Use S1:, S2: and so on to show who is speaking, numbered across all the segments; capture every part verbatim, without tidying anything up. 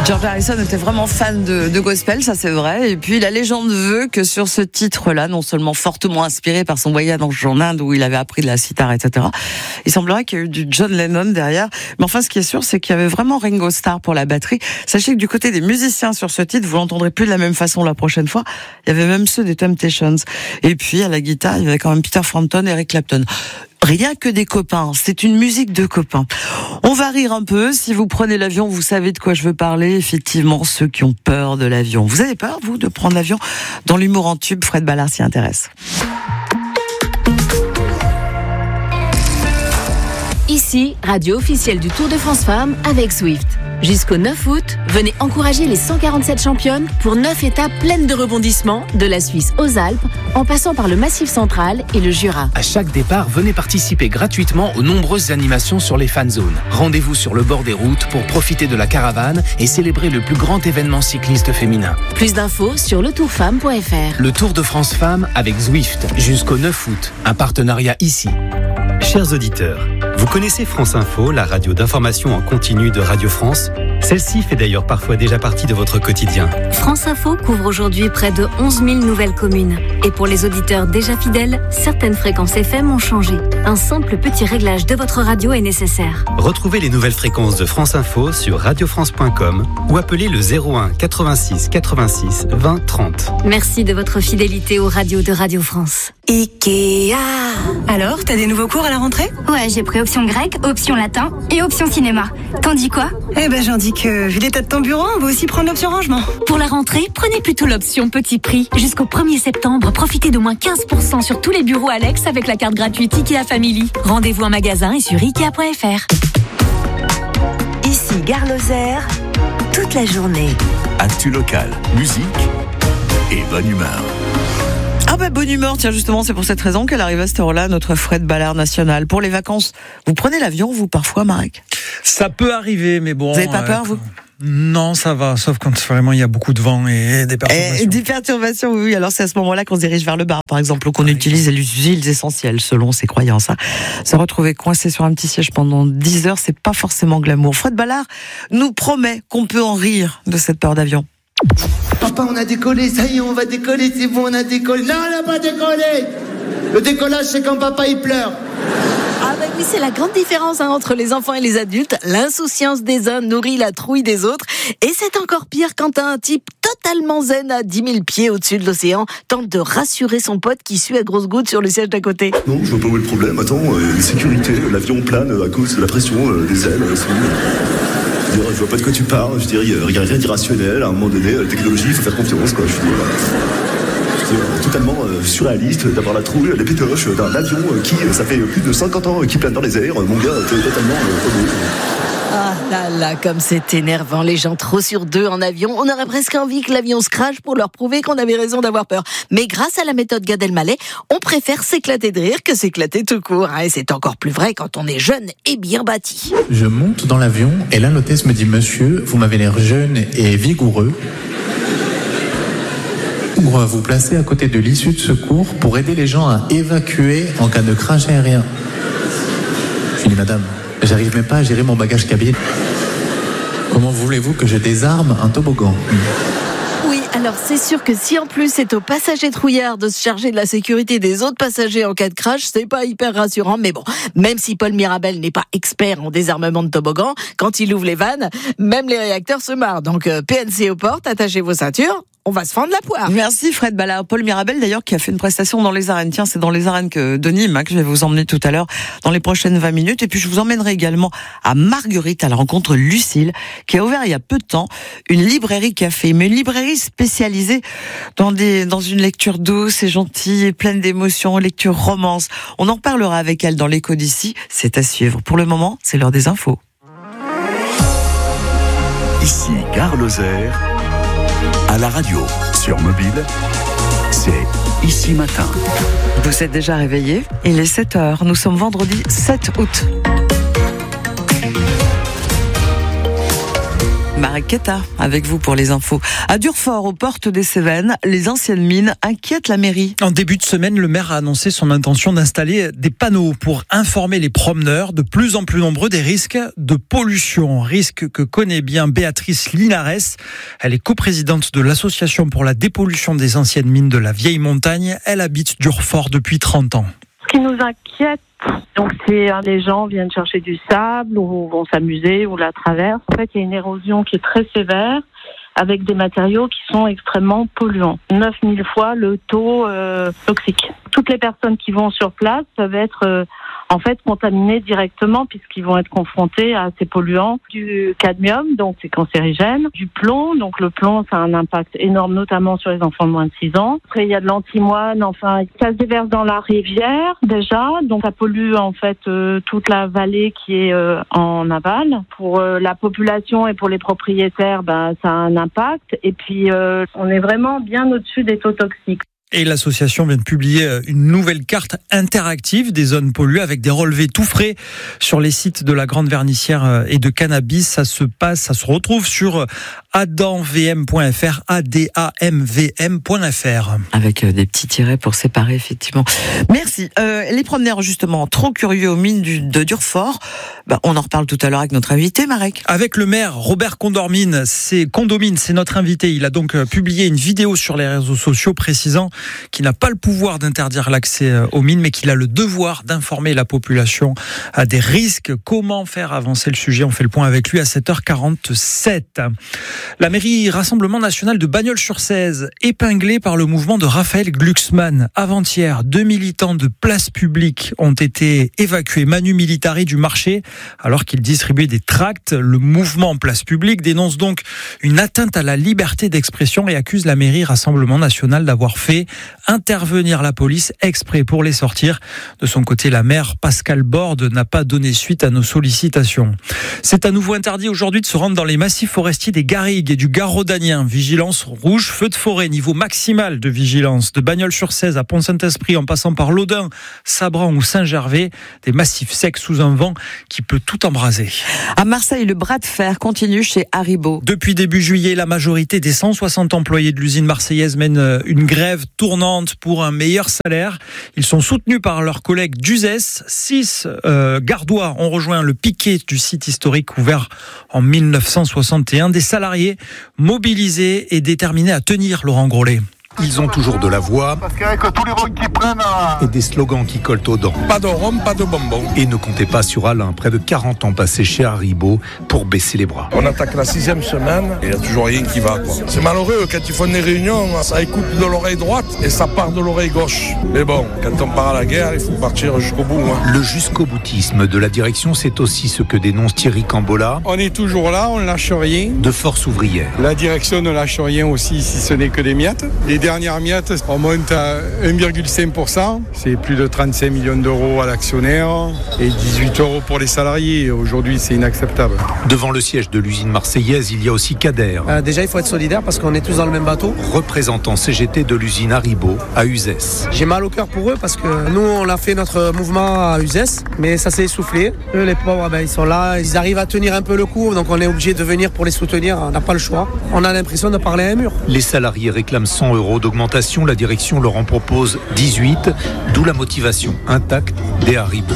S1: George Harrison était vraiment fan de, de gospel, ça c'est vrai. Et puis la légende veut que sur ce titre-là, non seulement fortement inspiré par son voyage en Inde où il avait appris de la sitar, et cetera, il semblerait qu'il y ait eu du John Lennon derrière. Mais enfin, ce qui est sûr, c'est qu'il y avait vraiment Ringo Starr pour la batterie. Sachez que du côté des musiciens sur ce titre, vous l'entendrez plus de la même façon la prochaine fois. Il y avait même ceux des Temptations. Et puis à la guitare, il y avait quand même Peter Frampton et Eric Clapton. Rien que des copains, c'est une musique de copains. On va rire un peu, si vous prenez l'avion, vous savez de quoi je veux parler, effectivement, ceux qui ont peur de l'avion. Vous avez peur, vous, de prendre l'avion? Dans l'humour en tube, Fred Ballard s'y intéresse.
S2: Ici, radio officielle du Tour de France Femmes avec Zwift. Jusqu'au neuf août, venez encourager les cent quarante-sept championnes pour neuf étapes pleines de rebondissements, de la Suisse aux Alpes, en passant par le Massif central et le Jura.
S3: À chaque départ, venez participer gratuitement aux nombreuses animations sur les fan zones. Rendez-vous sur le bord des routes pour profiter de la caravane et célébrer le plus grand événement cycliste féminin.
S2: Plus d'infos sur le tour femme point f r.
S3: Le Tour de France Femmes avec Zwift, jusqu'au neuf août. Un partenariat ici.
S4: Chers auditeurs, vous connaissez France Info, la radio d'information en continu de Radio France? Celle-ci fait d'ailleurs parfois déjà partie de votre quotidien.
S5: France Info couvre aujourd'hui près de onze mille nouvelles communes. Et pour les auditeurs déjà fidèles, certaines fréquences F M ont changé. Un simple petit réglage de votre radio est nécessaire.
S4: Retrouvez les nouvelles fréquences de France Info sur radio france point com ou appelez le zéro un quatre-vingt-six quatre-vingt-six vingt trente.
S5: Merci de votre fidélité aux radios de Radio France.
S6: Ikea. Alors, t'as des nouveaux cours à la rentrée?
S7: Ouais, j'ai pris option grec, option latin et option cinéma. T'en dis quoi?
S6: Eh ben, j'en dis que, vu l'état de ton bureau, on va aussi prendre l'option rangement.
S8: Pour la rentrée, prenez plutôt l'option petit prix. Jusqu'au premier septembre, profitez d'au moins quinze pour cent sur tous les bureaux Alex avec la carte gratuite Ikea Family. Rendez-vous en magasin et sur ikea point f r.
S9: Ici Gare Lozère, toute la journée.
S10: Actu local, musique et bonne humeur.
S1: Ah bah bonne humeur, tiens justement, c'est pour cette raison qu'elle arrive à cette heure-là, notre Fred Ballard national. Pour les vacances, vous prenez l'avion, vous, parfois, Marek?
S11: Ça peut arriver, mais bon...
S1: Vous n'avez pas peur,
S11: euh,
S1: vous?
S11: Non, ça va, sauf quand vraiment il y a beaucoup de vent et des perturbations.
S1: Et des perturbations, oui. Alors c'est à ce moment-là qu'on se dirige vers le bar, par exemple, ou qu'on utilise les huiles essentielles, selon ses croyances. Hein. Se retrouver coincé sur un petit siège pendant dix heures, c'est pas forcément glamour. Fred Ballard nous promet qu'on peut en rire de cette peur d'avion.
S12: Papa, on a décollé, ça y est, on va décoller, c'est bon, on a décollé. Non, on n'a pas décollé. Le décollage, c'est quand papa, il pleure.
S13: Ah bah oui, c'est la grande différence hein, entre les enfants et les adultes. L'insouciance des uns nourrit la trouille des autres. Et c'est encore pire quand un type totalement zen à dix mille pieds au-dessus de l'océan tente de rassurer son pote qui sue à grosses gouttes sur le siège d'à côté.
S14: Non, je vois pas où est le problème. Attends, euh, sécurité, l'avion plane à cause de la pression euh, des ailes. Euh, je, veux dire, je vois pas de quoi tu parles. Je veux dire, il n'y a rien d'irrationnel. À un moment donné, la technologie, il faut faire confiance, quoi. Je veux dire, c'est totalement euh, surréaliste d'avoir la trouille, les pétoches d'un avion euh, qui, euh, ça fait plus de cinquante ans euh, qui plane dans les airs. Mon gars, t'es totalement euh,
S13: Ah là là, comme c'est énervant, les gens trop sur deux en avion. On aurait presque envie que l'avion se crache pour leur prouver qu'on avait raison d'avoir peur. Mais grâce à la méthode Gad Elmaleh, on préfère s'éclater de rire que s'éclater tout court. Hein, et c'est encore plus vrai quand on est jeune et bien bâti.
S15: Je monte dans l'avion et là l'hôtesse me dit « Monsieur, vous m'avez l'air jeune et vigoureux. On va vous placer à côté de l'issue de secours pour aider les gens à évacuer en cas de crash aérien. » Je dis « Madame, j'arrive même pas à gérer mon bagage cabine. Comment voulez-vous que je désarme un toboggan ?»
S13: Oui, alors c'est sûr que si en plus c'est aux passagers trouillards de se charger de la sécurité des autres passagers en cas de crash, c'est pas hyper rassurant. Mais bon, même si Paul Mirabel n'est pas expert en désarmement de toboggan, quand il ouvre les vannes, même les réacteurs se marrent. Donc euh, P N C aux portes, attachez vos ceintures. On va se fendre la poire.
S1: Merci Fred Ballard. Paul Mirabel d'ailleurs qui a fait une prestation dans les arènes. Tiens, c'est dans les arènes que de Nîmes hein, que je vais vous emmener tout à l'heure dans les prochaines vingt minutes. Et puis je vous emmènerai également à Marguerite à la rencontre Lucille qui a ouvert il y a peu de temps une librairie café, mais une librairie spécialisée dans des dans une lecture douce et gentille et pleine d'émotions, lecture romance. On en reparlera avec elle dans l'écho d'ici. C'est à suivre. Pour le moment, c'est l'heure des infos.
S10: Ici Gare Lozère. À la radio, sur mobile, c'est Ici Matin.
S1: Vous êtes déjà réveillés? Il est sept heures. Nous sommes vendredi sept août. Marek Keta, avec vous pour les infos. À Durfort, aux portes des Cévennes, les anciennes mines inquiètent la mairie.
S11: En début de semaine, le maire a annoncé son intention d'installer des panneaux pour informer les promeneurs, de plus en plus nombreux, des risques de pollution. Risque que connaît bien Béatrice Linares. Elle est coprésidente de l'association pour la dépollution des anciennes mines de la Vieille Montagne. Elle habite Durfort depuis trente ans.
S16: Ce qui nous inquiète, donc c'est hein, les gens viennent chercher du sable ou vont s'amuser ou la traversent. En fait, il y a une érosion qui est très sévère avec des matériaux qui sont extrêmement polluants. neuf mille fois le taux euh, toxique. Toutes les personnes qui vont sur place peuvent être euh, en fait contaminés directement puisqu'ils vont être confrontés à ces polluants. Du cadmium, donc c'est cancérigène. Du plomb, donc le plomb, ça a un impact énorme, notamment sur les enfants de moins de six ans. Après, il y a de l'antimoine, enfin, ça se déverse dans la rivière déjà, donc ça pollue en fait euh, toute la vallée qui est euh, en aval. Pour euh, la population et pour les propriétaires, ben, ça a un impact. Et puis, euh, on est vraiment bien au-dessus des taux toxiques.
S11: Et l'association vient de publier une nouvelle carte interactive des zones polluées avec des relevés tout frais sur les sites de la Grande Vernicière et de Cannabis. Ça se passe, ça se retrouve sur adamvm point f r, a d a m v m point f r.
S1: Avec des petits tirets pour séparer, effectivement. Merci. Euh, les promeneurs, justement, trop curieux aux mines du, de Durfort. Ben, on en reparle tout à l'heure avec notre invité, Marek.
S11: Avec le maire Robert Condormine, c'est Condomine, c'est notre invité. Il a donc publié une vidéo sur les réseaux sociaux précisant qu'il n'a pas le pouvoir d'interdire l'accès aux mines, mais qu'il a le devoir d'informer la population à des risques. Comment faire avancer le sujet ? On fait le point avec lui à sept heures quarante-sept. La mairie Rassemblement National de Bagnols-sur-Cèze, épinglée par le mouvement de Raphaël Glucksmann. Avant-hier, deux militants de Place Publique ont été évacués manu militari du marché alors qu'ils distribuaient des tracts. Le mouvement Place Publique dénonce donc une atteinte à la liberté d'expression et accuse la mairie Rassemblement National d'avoir fait intervenir la police exprès pour les sortir. De son côté, la maire Pascal Borde n'a pas donné suite à nos sollicitations. C'est à nouveau interdit aujourd'hui de se rendre dans les massifs forestiers des Garrigues et du Gard-Rhodanien. Vigilance rouge, feu de forêt, niveau maximal de vigilance. De Bagnols-sur-Cèze à Pont-Saint-Esprit en passant par Laudun, Sabran ou Saint-Gervais, des massifs secs sous un vent qui peut tout embraser.
S1: À Marseille, le bras de fer continue chez Haribo.
S11: Depuis début juillet, la majorité des cent soixante employés de l'usine marseillaise mène une grève tournante pour un meilleur salaire. Ils sont soutenus par leurs collègues d'Uzès. Six euh, Gardois ont rejoint le piquet du site historique ouvert en mille neuf cent soixante et un. Des salariés mobilisés et déterminés à tenir, Laurent Grolet.
S17: Ils ont toujours de la voix et des slogans qui collent aux dents.
S18: Pas de rhum, pas de bonbons.
S17: Et ne comptez pas sur Alain, près de quarante ans passés chez Haribo, pour baisser les bras.
S18: On attaque la sixième semaine et il n'y a toujours rien qui va. Quoi. C'est malheureux, quand ils font des réunions, ça écoute de l'oreille droite et ça part de l'oreille gauche. Mais bon, quand on part à la guerre, il faut partir jusqu'au bout. Hein.
S17: Le jusqu'au boutisme de la direction, c'est aussi ce que dénonce Thierry Cambola.
S19: On est toujours là, on ne lâche rien.
S17: De Force ouvrière.
S19: La direction ne lâche rien aussi, si ce n'est que des miettes. Les dernières miettes, on monte à un virgule cinq pour cent. C'est plus de trente-cinq millions d'euros à l'actionnaire et dix-huit euros pour les salariés. Aujourd'hui, c'est inacceptable.
S17: Devant le siège de l'usine marseillaise, il y a aussi Kader.
S20: Euh, déjà, il faut être solidaire parce qu'on est tous dans le même bateau.
S17: Représentant C G T de l'usine Haribo à Uzès.
S20: J'ai mal au cœur pour eux parce que nous, on a fait notre mouvement à Uzès, mais ça s'est essoufflé. Eux, les pauvres, ben, ils sont là, ils arrivent à tenir un peu le coup, donc on est obligé de venir pour les soutenir. On n'a pas le choix. On a l'impression de parler à un mur.
S17: Les salariés réclament cent euros d'augmentation. La direction leur en propose dix-huit, d'où la motivation intacte des Haribo.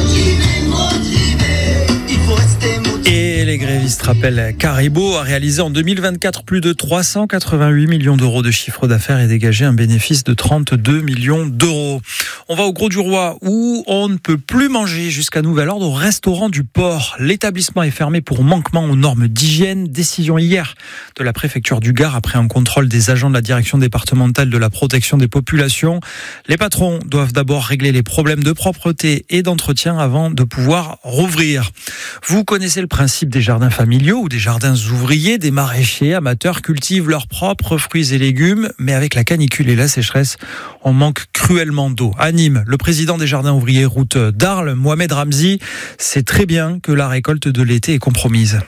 S11: Et les grévistes rappellent qu'Haribo a réalisé en deux mille vingt-quatre plus de trois cent quatre-vingt-huit millions d'euros de chiffre d'affaires et dégagé un bénéfice de trente-deux millions d'euros. On va au Gros du Roi où on ne peut plus manger jusqu'à nouvel ordre au restaurant du port. L'établissement est fermé pour manquement aux normes d'hygiène. Décision hier de la préfecture du Gard après un contrôle des agents de la direction départementale de la protection des populations. Les patrons doivent d'abord régler les problèmes de propreté et d'entretien avant de pouvoir rouvrir. Vous connaissez le principe des jardins familiaux ou des jardins ouvriers. Des maraîchers amateurs cultivent leurs propres fruits et légumes, mais avec la canicule et la sécheresse, on manque cruellement d'eau. À Nîmes, le président des jardins ouvriers route d'Arles, Mohamed Ramzi, sait très bien que la récolte de l'été est compromise.
S21: Ce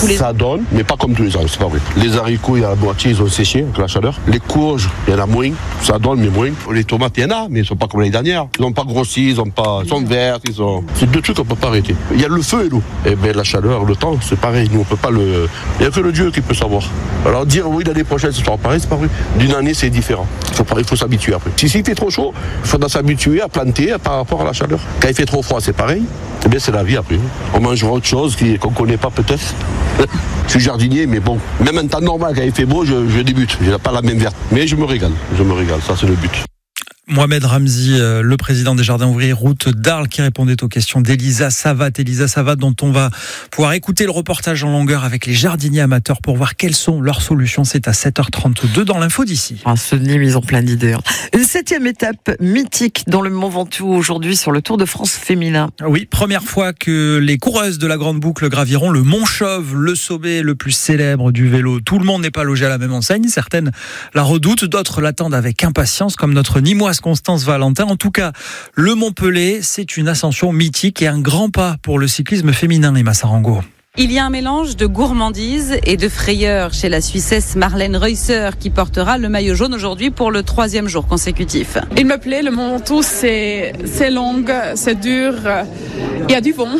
S21: tous les
S22: Ça donne, mais pas comme tous les ans, c'est pas vrai. Les haricots, il y a la moitié, ils ont séché avec la chaleur. Les courges, il y en a moins, ça donne, mais moins. Les tomates, il y en a, mais ils sont pas comme l'année dernière. Ils n'ont pas grossi, ils, ont pas... ils sont verts, ils sont... C'est deux trucs qu'on peut pas arrêter. Il y a le feu et l'eau. Et bien la chaleur, le temps, c'est pareil. Nous, on peut pas le... Il n'y a que le Dieu qui peut savoir. Alors dire oui, l'année prochaine, ce sera pareil, c'est pas vrai. D'une année, c'est différent. Il faut, il faut s'habituer après. Si, si il fait trop chaud, il faudra s'habituer à planter par rapport à la chaleur. Quand il fait trop froid, c'est pareil. Eh bien, c'est la vie après. On mangera autre chose qu'on ne connaît pas peut-être. Je suis jardinier, mais bon, même en temps normal, quand il fait beau, je, je débute. Je n'ai pas la même verte. Mais je me régale. Je me régale. Ça, c'est le but.
S11: Mohamed Ramzi, le président des Jardins ouvriers route d'Arles, qui répondait aux questions d'Elisa Savat. Elisa Savat, dont on va pouvoir écouter le reportage en longueur avec les jardiniers amateurs pour voir quelles sont leurs solutions. C'est à sept heures trente-deux dans l'info d'ici.
S1: Ah, ceux de Nîmes, ils ont plein d'idées. Une septième étape mythique dans le Mont Ventoux aujourd'hui sur le Tour de France féminin.
S11: Oui, première fois que les coureuses de la Grande Boucle graviront le Mont Chauve, le sommet le plus célèbre du vélo. Tout le monde n'est pas logé à la même enseigne. Certaines la redoutent, d'autres l'attendent avec impatience, comme notre Nîmoise Constance Valentin. En tout cas, le Mont Pelé, c'est une ascension mythique et un grand pas pour le cyclisme féminin, Emma Sarango.
S23: Il y a un mélange de gourmandise et de frayeur chez la Suissesse Marlène Reusser qui portera le maillot jaune aujourd'hui pour le troisième jour consécutif.
S24: Il me plaît, le Mont Ventoux, c'est, c'est long, c'est dur, il y a du vent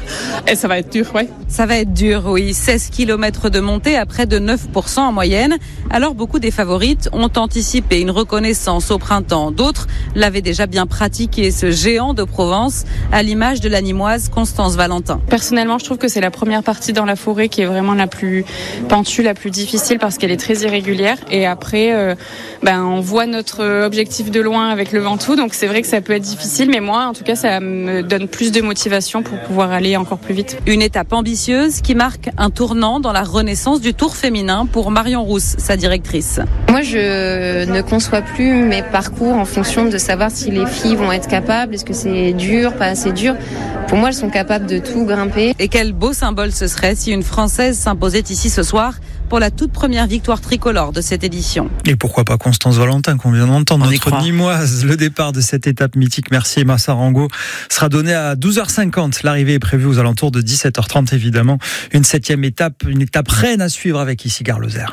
S24: et ça va être dur, oui.
S23: Ça va être dur, oui. seize kilomètres de montée à près de neuf pour cent en moyenne. Alors beaucoup des favorites ont anticipé une reconnaissance au printemps. D'autres l'avaient déjà bien pratiqué, ce géant de Provence, à l'image de la Nîmoise Constance Valentin.
S24: Personnellement, je trouve que c'est la première partie dans la forêt qui est vraiment la plus pentue, la plus difficile parce qu'elle est très irrégulière. Et après, euh, ben, on voit notre objectif de loin avec le Ventoux. Donc c'est vrai que ça peut être difficile, mais moi, en tout cas, ça me donne plus de motivation pour pouvoir aller encore plus vite.
S23: Une étape ambitieuse qui marque un tournant dans la renaissance du Tour féminin pour Marion Rousse, sa directrice.
S25: Moi, je ne conçois plus mes parcours en fonction de savoir si les filles vont être capables, est-ce que c'est dur, pas assez dur. Pour moi, elles sont capables de tout grimper.
S23: Et quel beau symbole ce serait si une Française s'imposait ici ce soir pour la toute première victoire tricolore de cette édition.
S11: Et pourquoi pas Constance Valentin qu'on vient d'entendre, notre Nîmoise. Le départ de cette étape mythique, merci Emma Sarango, sera donné à douze heures cinquante. L'arrivée est prévue aux alentours de dix-sept heures trente évidemment. Une septième étape, une étape reine à suivre avec ici Gare Lozère.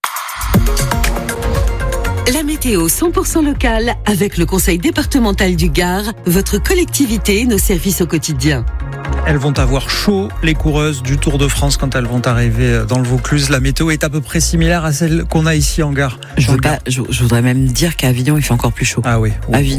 S26: La météo cent pour cent locale avec le conseil départemental du Gard, votre collectivité, nos services au quotidien.
S11: Elles vont avoir chaud, les coureuses du Tour de France, quand elles vont arriver dans le Vaucluse. La météo est à peu près similaire à celle qu'on a ici en Gare.
S1: Je, veux pas, je, je voudrais même dire qu'à Avignon, il fait encore plus chaud.
S11: Ah oui.
S1: Avignon.